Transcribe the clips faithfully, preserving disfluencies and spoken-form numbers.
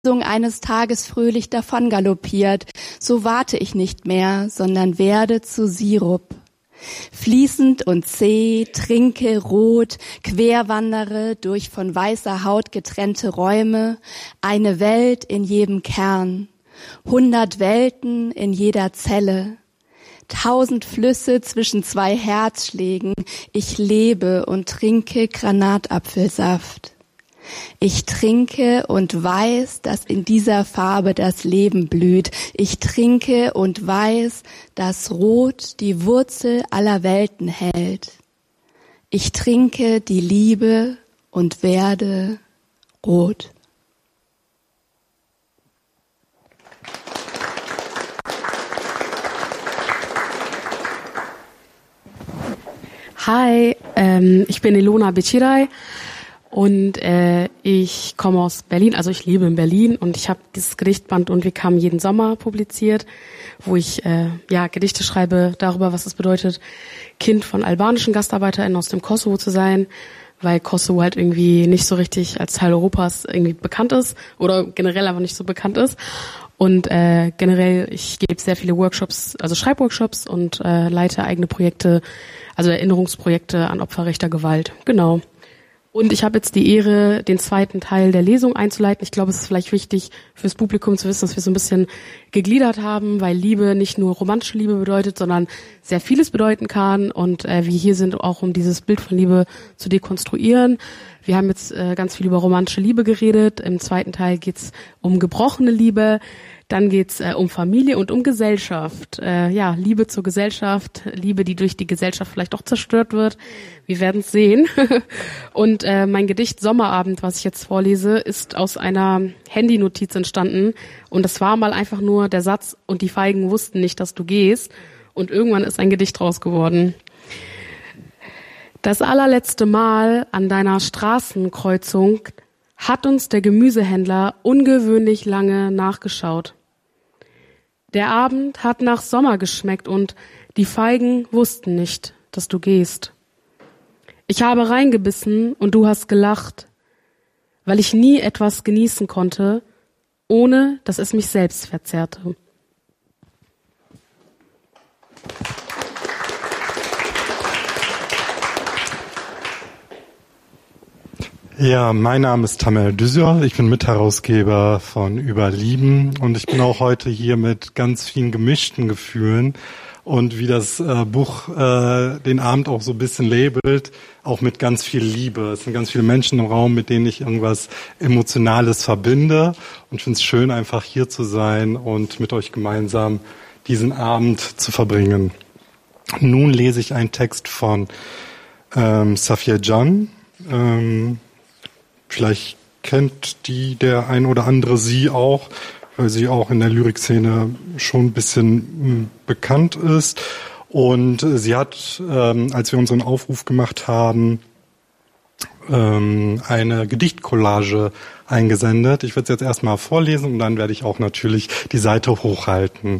eines Tages fröhlich davon galoppiert, so warte ich nicht mehr, sondern werde zu Sirup. Fließend und zäh, trinke rot, querwandere durch von weißer Haut getrennte Räume, eine Welt in jedem Kern, hundert Welten in jeder Zelle, tausend Flüsse zwischen zwei Herzschlägen, ich lebe und trinke Granatapfelsaft. Ich trinke und weiß, dass in dieser Farbe das Leben blüht. Ich trinke und weiß, dass Rot die Wurzel aller Welten hält. Ich trinke die Liebe und werde rot. Hi, ähm, ich bin Ilona Bechiray. Und äh, ich komme aus Berlin, also ich lebe in Berlin und ich habe dieses Gedichtband Und wir kamen jeden Sommer publiziert, wo ich äh, ja Gedichte schreibe darüber, was es bedeutet, Kind von albanischen GastarbeiterInnen aus dem Kosovo zu sein, weil Kosovo halt irgendwie nicht so richtig als Teil Europas irgendwie bekannt ist oder generell aber nicht so bekannt ist. Und äh, generell, ich gebe sehr viele Workshops, also Schreibworkshops und äh, leite eigene Projekte, also Erinnerungsprojekte an Opfer rechter Gewalt. Genau. Und ich habe jetzt die Ehre, den zweiten Teil der Lesung einzuleiten. Ich glaube, es ist vielleicht wichtig fürs Publikum zu wissen, dass wir so ein bisschen gegliedert haben, weil Liebe nicht nur romantische Liebe bedeutet, sondern sehr vieles bedeuten kann. Und äh, wir hier sind auch, um dieses Bild von Liebe zu dekonstruieren. Wir haben jetzt äh, ganz viel über romantische Liebe geredet. Im zweiten Teil geht's um gebrochene Liebe. Dann geht's äh, um Familie und um Gesellschaft. Äh, ja, Liebe zur Gesellschaft, Liebe, die durch die Gesellschaft vielleicht auch zerstört wird. Wir werden es sehen. Und äh, mein Gedicht Sommerabend, was ich jetzt vorlese, ist aus einer Handynotiz entstanden. Und das war mal einfach nur der Satz, und die Feigen wussten nicht, dass du gehst. Und irgendwann ist ein Gedicht draus geworden. Das allerletzte Mal an deiner Straßenkreuzung hat uns der Gemüsehändler ungewöhnlich lange nachgeschaut. Der Abend hat nach Sommer geschmeckt und die Feigen wussten nicht, dass du gehst. Ich habe reingebissen und du hast gelacht, weil ich nie etwas genießen konnte, ohne dass es mich selbst verzehrte. Ja, mein Name ist Tamer Düsör, ich bin Mitherausgeber von Überlieben und ich bin auch heute hier mit ganz vielen gemischten Gefühlen und wie das äh, Buch äh, den Abend auch so ein bisschen labelt, auch mit ganz viel Liebe. Es sind ganz viele Menschen im Raum, mit denen ich irgendwas Emotionales verbinde und ich finde es schön, einfach hier zu sein und mit euch gemeinsam diesen Abend zu verbringen. Nun lese ich einen Text von ähm, Safiye Can. Ähm, Vielleicht kennt die der ein oder andere sie auch, weil sie auch in der Lyrikszene schon ein bisschen bekannt ist. Und sie hat, ähm, als wir unseren Aufruf gemacht haben, ähm, eine Gedichtcollage eingesendet. Ich werde es jetzt erstmal vorlesen und dann werde ich auch natürlich die Seite hochhalten.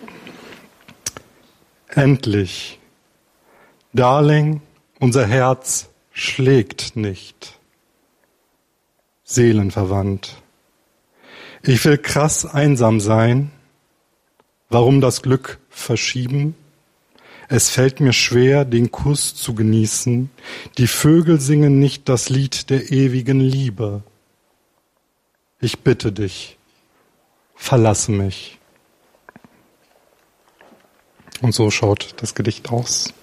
Endlich. Darling, unser Herz schlägt nicht. Seelenverwandt. Ich will krass einsam sein. Warum das Glück verschieben? Es fällt mir schwer, den Kuss zu genießen. Die Vögel singen nicht das Lied der ewigen Liebe. Ich bitte dich, verlasse mich. Und so schaut das Gedicht aus.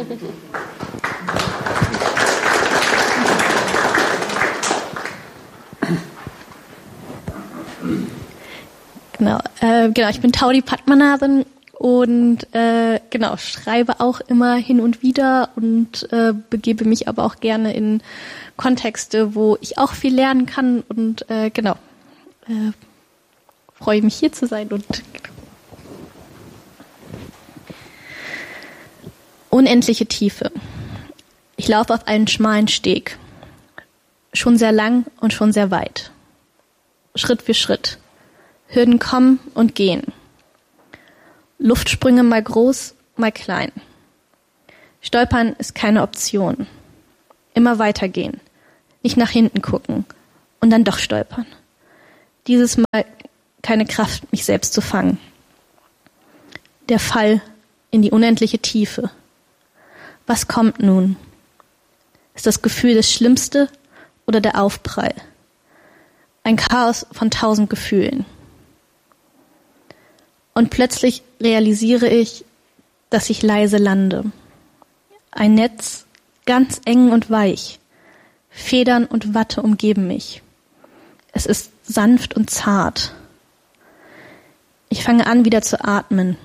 Genau, äh, genau, ich bin Taudi Padmanabhan und äh, genau, schreibe auch immer hin und wieder und äh, begebe mich aber auch gerne in Kontexte, wo ich auch viel lernen kann und äh, genau, äh, freue mich hier zu sein und unendliche Tiefe. Ich laufe auf einen schmalen Steg, schon sehr lang und schon sehr weit, Schritt für Schritt. Hürden kommen und gehen. Luftsprünge mal groß, mal klein. Stolpern ist keine Option. Immer weitergehen. Nicht nach hinten gucken und dann doch stolpern. Dieses Mal keine Kraft, mich selbst zu fangen. Der Fall in die unendliche Tiefe. Was kommt nun? Ist das Gefühl das Schlimmste oder der Aufprall? Ein Chaos von tausend Gefühlen. Und plötzlich realisiere ich, dass ich leise lande. Ein Netz, ganz eng und weich. Federn und Watte umgeben mich. Es ist sanft und zart. Ich fange an, wieder zu atmen.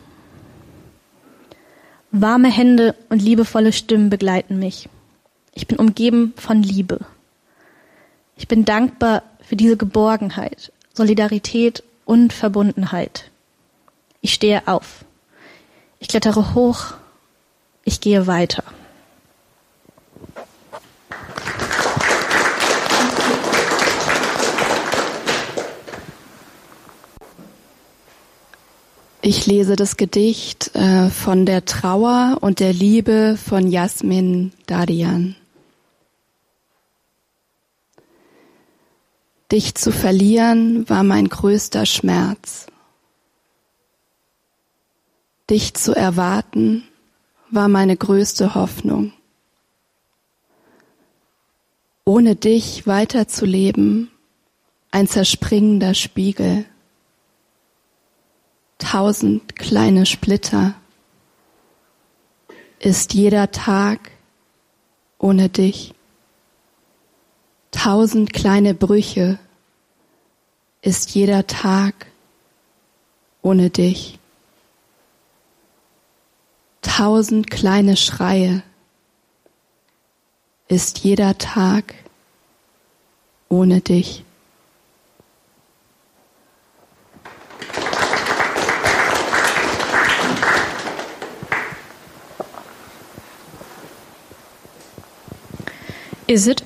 Warme Hände und liebevolle Stimmen begleiten mich. Ich bin umgeben von Liebe. Ich bin dankbar für diese Geborgenheit, Solidarität und Verbundenheit. Ich stehe auf. Ich klettere hoch. Ich gehe weiter. Ich lese das Gedicht äh, von der Trauer und der Liebe von Jasmin Dadian. Dich zu verlieren war mein größter Schmerz. Dich zu erwarten war meine größte Hoffnung. Ohne dich weiterzuleben, ein zerspringender Spiegel. Tausend kleine Splitter. Ist jeder Tag ohne dich. Tausend kleine Brüche. Ist jeder Tag ohne dich. Tausend kleine Schreie. Ist jeder Tag ohne dich. Is it?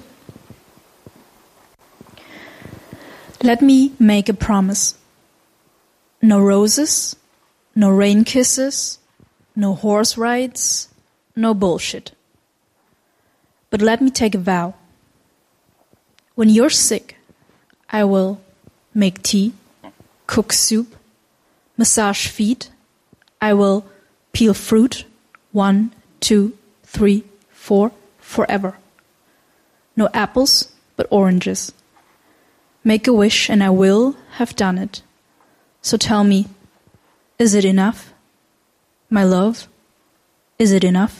Let me make a promise. No roses, no rain kisses, no horse rides, no bullshit. But let me take a vow. When you're sick, I will make tea, cook soup, massage feet. I will peel fruit, one, two, three, four, forever. No apples, but oranges. Make a wish and I will have done it. So tell me, is it enough? My love, is it enough?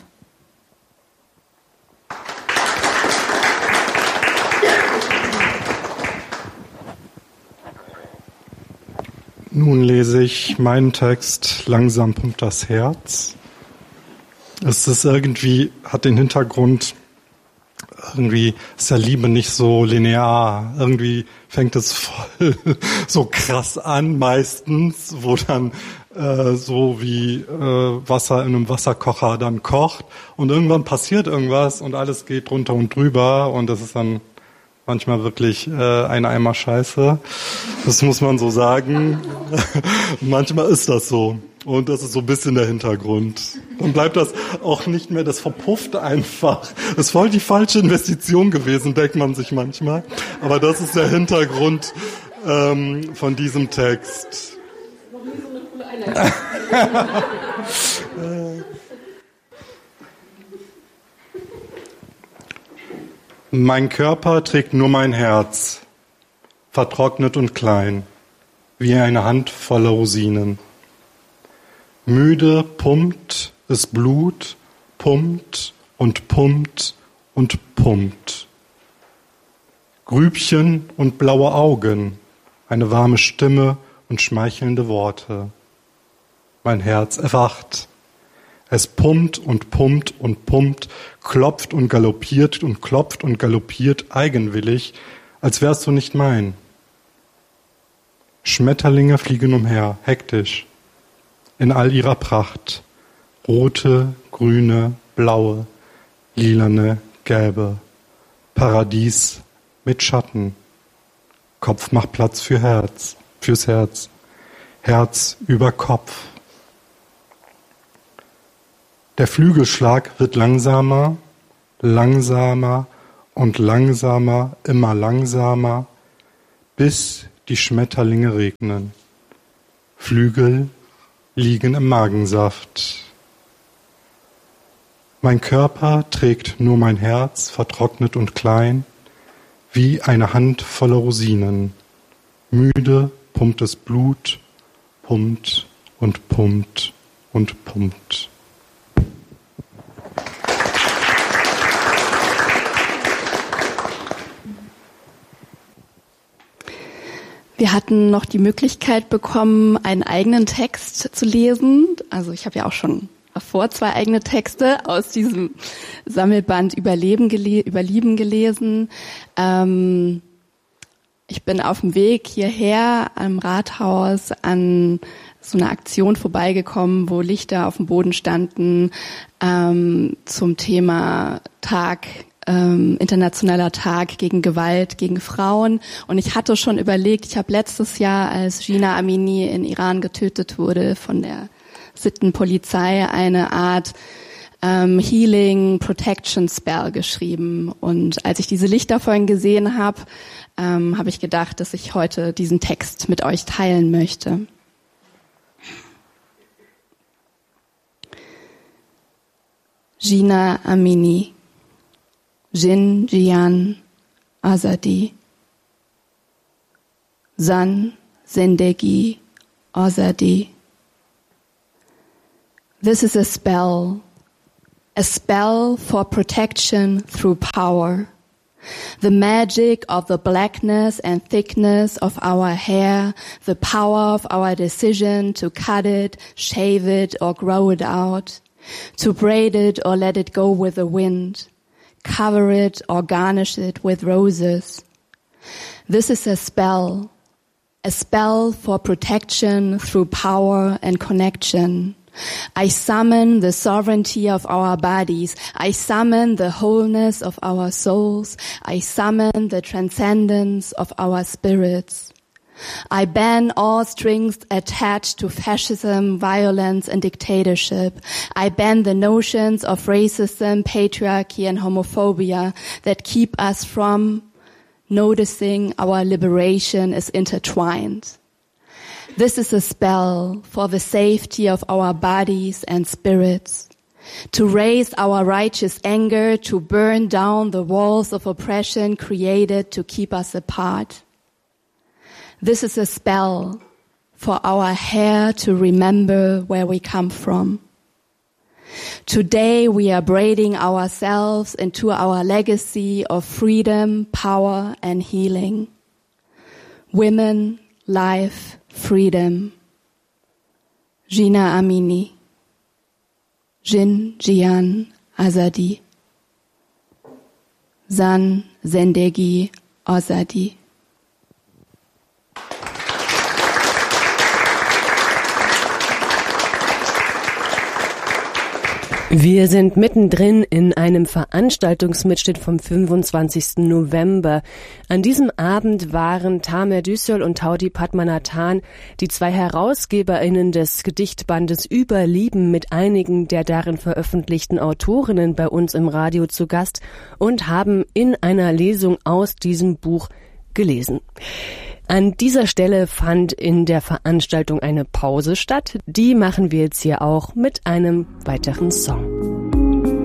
Nun lese ich meinen Text Langsam pumpt das Herz. Es ist irgendwie, hat den Hintergrund, irgendwie ist ja Liebe nicht so linear. Irgendwie fängt es voll so krass an meistens, wo dann äh, so wie äh, Wasser in einem Wasserkocher dann kocht und irgendwann passiert irgendwas und alles geht drunter und drüber und das ist dann manchmal wirklich äh, ein Eimer Scheiße. Das muss man so sagen. Manchmal ist das so. Und das ist so ein bisschen der Hintergrund. Dann bleibt das auch nicht mehr, das verpufft einfach. Das ist voll die falsche Investition gewesen, denkt man sich manchmal. Aber das ist der Hintergrund ähm, von diesem Text. Noch nie so eine coole Einleitung. Mein Körper trägt nur mein Herz, vertrocknet und klein, wie eine Hand voller Rosinen. Müde pumpt es Blut, pumpt und pumpt und pumpt. Grübchen und blaue Augen, eine warme Stimme und schmeichelnde Worte. Mein Herz erwacht. Es pumpt und pumpt und pumpt, klopft und galoppiert und klopft und galoppiert eigenwillig, als wärst du nicht mein. Schmetterlinge fliegen umher, hektisch, in all ihrer Pracht. Rote, grüne, blaue, lilane, gelbe. Paradies mit Schatten. Kopf macht Platz für Herz, fürs Herz. Herz über Kopf. Der Flügelschlag wird langsamer, langsamer und langsamer, immer langsamer, bis die Schmetterlinge regnen. Flügel liegen im Magensaft. Mein Körper trägt nur mein Herz, vertrocknet und klein, wie eine Hand voller Rosinen. Müde pumpt es Blut, pumpt und pumpt und pumpt. Wir hatten noch die Möglichkeit bekommen, einen eigenen Text zu lesen. Also ich habe ja auch schon davor zwei eigene Texte aus diesem Sammelband Überleben gele- Überlieben gelesen. Ähm, ich bin auf dem Weg hierher am Rathaus an so einer Aktion vorbeigekommen, wo Lichter auf dem Boden standen ähm, zum Thema Tag Ähm, internationaler Tag gegen Gewalt gegen Frauen. Und ich hatte schon überlegt, ich habe letztes Jahr, als Jina Amini in Iran getötet wurde von der Sittenpolizei, eine Art ähm, Healing Protection Spell geschrieben. Und als ich diese Lichter vorhin gesehen habe, ähm, habe ich gedacht, dass ich heute diesen Text mit euch teilen möchte. Jina Amini. Jin Jian Azadi. Zan Zindagi Azadi. This is a spell, a spell for protection through power. The magic of the blackness and thickness of our hair, the power of our decision to cut it, shave it, or grow it out, to braid it or let it go with the wind, cover it or garnish it with roses. This is a spell, a spell for protection through power and connection. I summon the sovereignty of our bodies. I summon the wholeness of our souls. I summon the transcendence of our spirits. I ban all strings attached to fascism, violence, and dictatorship. I ban the notions of racism, patriarchy, and homophobia that keep us from noticing our liberation is intertwined. This is a spell for the safety of our bodies and spirits, to raise our righteous anger, to burn down the walls of oppression created to keep us apart. This is a spell for our hair to remember where we come from. Today we are braiding ourselves into our legacy of freedom, power, and healing. Women, life, freedom. Jina Amini. Jin Jian Azadi. Zan Zendegi Azadi. Wir sind mittendrin in einem Veranstaltungsmitschnitt vom fünfundzwanzigsten November. An diesem Abend waren Tamer Düssel und Tauti Padmanathan, die zwei HerausgeberInnen des Gedichtbandes Überlieben, mit einigen der darin veröffentlichten Autorinnen bei uns im Radio zu Gast und haben in einer Lesung aus diesem Buch gelesen. An dieser Stelle fand in der Veranstaltung eine Pause statt. Die machen wir jetzt hier auch mit einem weiteren Song.